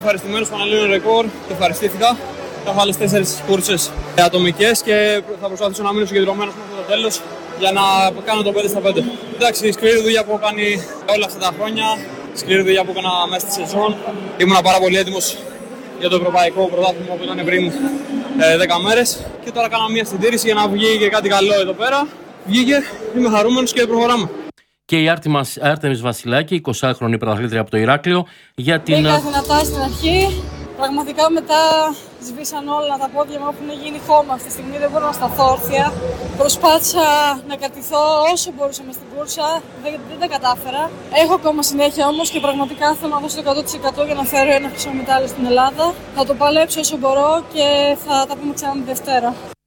Ευχαριστημένος που αναλύω ρεκόρ και ευχαριστήθηκα. Έχω άλλες 4 κούρσες ατομικές και θα προσπαθήσω να μείνω συγκεντρωμένος μέχρι το τέλος για να κάνω το 5 στα 5. Εντάξει, σκληρή δουλειά που έχω κάνει όλα αυτά τα χρόνια, σκληρή δουλειά που έκανα μέσα στη σεζόν. Ήμουν πάρα πολύ έτοιμος για το ευρωπαϊκό πρωτάθλημα που ήταν πριν 10 μέρες και τώρα κάνω μια συντήρηση για να βγει και κάτι καλό εδώ πέρα. Βγήκε, είμαι χαρούμενος και προχωράμε. Και η Άρτεμις Βασιλάκη, 20χρονη πρωταθλήτρια από το Ηράκλειο, για την. Πήγα δυνατά στην αρχή. Πραγματικά μετά σβήσαν όλα τα πόδια μου, έχουν γίνει χώμα αυτή τη στιγμή. Δεν μπορώ να σταθώ όρθια. Προσπάθησα να κρατηθώ όσο μπορούσα μες στην κούρσα. Δεν τα κατάφερα. Έχω ακόμα συνέχεια όμως και πραγματικά θέλω να δώσω το 100% για να φέρω ένα χρυσό μετάλλιο στην Ελλάδα. Θα το παλέψω όσο μπορώ και θα τα πούμε ξανά τη Δευτέρα.